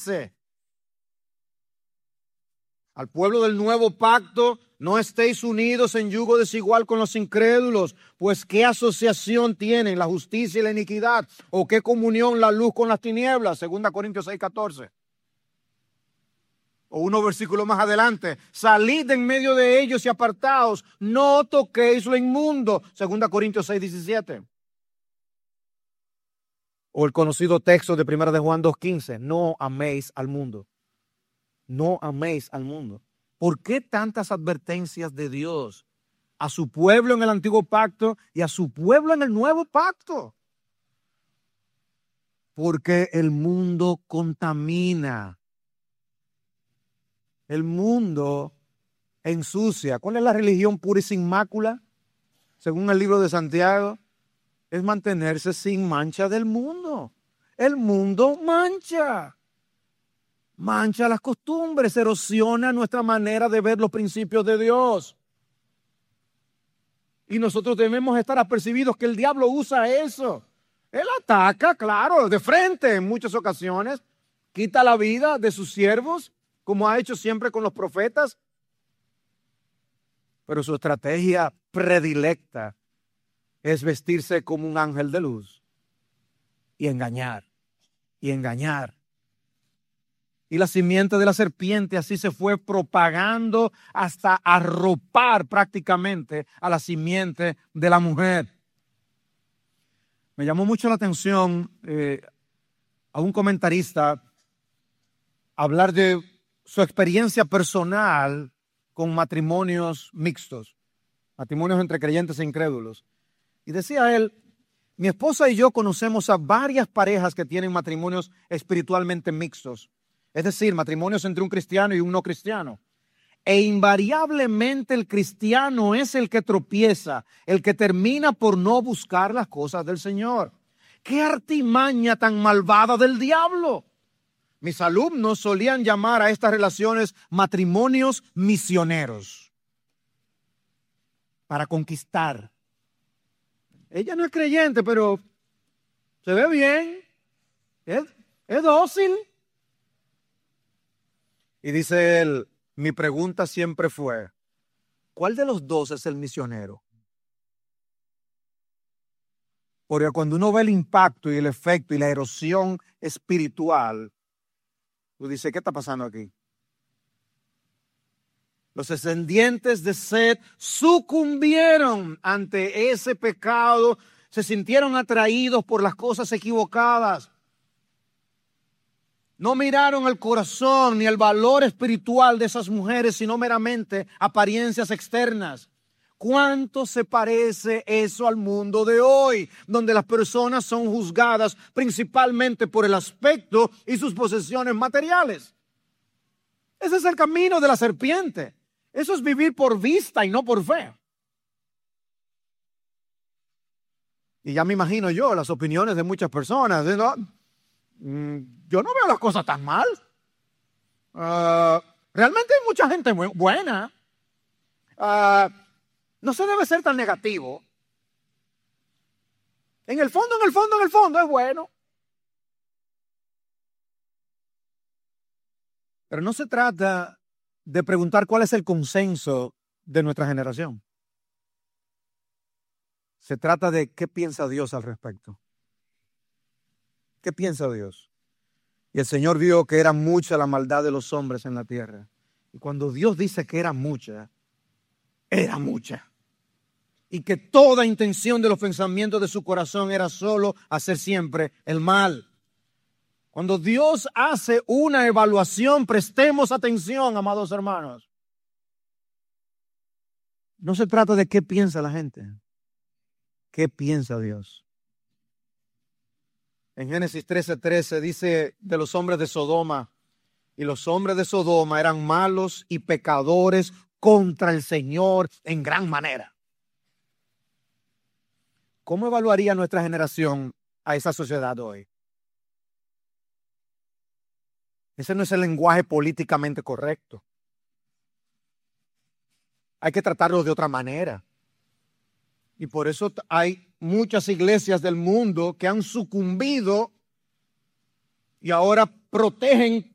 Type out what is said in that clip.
dice al pueblo del nuevo pacto: no estéis unidos en yugo desigual con los incrédulos, pues ¿qué asociación tienen la justicia y la iniquidad? ¿O qué comunión la luz con las tinieblas? 2 Corintios 6:14. O unos versículos más adelante: salid en medio de ellos y apartaos, no toquéis lo inmundo. 2 Corintios 6:17. O el conocido texto de 1 de Juan 2:15: no améis al mundo. No améis al mundo. ¿Por qué tantas advertencias de Dios a su pueblo en el antiguo pacto y a su pueblo en el nuevo pacto? Porque el mundo contamina. El mundo ensucia. ¿Cuál es la religión pura y sin mácula? Según el libro de Santiago, es mantenerse sin mancha del mundo. El mundo mancha. Mancha las costumbres, erosiona nuestra manera de ver los principios de Dios. Y nosotros debemos estar apercibidos que el diablo usa eso. Él ataca, claro, de frente en muchas ocasiones, quita la vida de sus siervos, como ha hecho siempre con los profetas. Pero su estrategia predilecta es vestirse como un ángel de luz y engañar, y engañar. Y la simiente de la serpiente así se fue propagando hasta arropar prácticamente a la simiente de la mujer. Me llamó mucho la atención a un comentarista hablar de su experiencia personal con matrimonios mixtos, matrimonios entre creyentes e incrédulos. Y decía él: mi esposa y yo conocemos a varias parejas que tienen matrimonios espiritualmente mixtos. Es decir, matrimonios entre un cristiano y un no cristiano. E invariablemente el cristiano es el que tropieza, el que termina por no buscar las cosas del Señor. ¡Qué artimaña tan malvada del diablo! Mis alumnos solían llamar a estas relaciones matrimonios misioneros para conquistar. Ella no es creyente, pero se ve bien, es dócil. Y dice él: mi pregunta siempre fue: ¿cuál de los dos es el misionero? Porque cuando uno ve el impacto y el efecto y la erosión espiritual, tú dices: ¿qué está pasando aquí? Los descendientes de Set sucumbieron ante ese pecado, se sintieron atraídos por las cosas equivocadas. No miraron el corazón ni el valor espiritual de esas mujeres, sino meramente apariencias externas. ¿Cuánto se parece eso al mundo de hoy, donde las personas son juzgadas principalmente por el aspecto y sus posesiones materiales? Ese es el camino de la serpiente. Eso es vivir por vista y no por fe. Y ya me imagino yo las opiniones de muchas personas, ¿no? Yo no veo las cosas tan mal. Realmente hay mucha gente muy buena. No se debe ser tan negativo. En el fondo es bueno. Pero no se trata de preguntar cuál es el consenso de nuestra generación. Se trata de qué piensa Dios al respecto. ¿Qué piensa Dios? Y el Señor vio que era mucha la maldad de los hombres en la tierra. Y cuando Dios dice que era mucha. Y que toda intención de los pensamientos de su corazón era solo hacer siempre el mal. Cuando Dios hace una evaluación, prestemos atención, amados hermanos. No se trata de qué piensa la gente. ¿Qué piensa Dios? En Génesis 13:13 dice de los hombres de Sodoma: y los hombres de Sodoma eran malos y pecadores contra el Señor en gran manera. ¿Cómo evaluaría nuestra generación a esa sociedad hoy? Ese no es el lenguaje políticamente correcto. Hay que tratarlo de otra manera. Y por eso hay muchas iglesias del mundo que han sucumbido y ahora protegen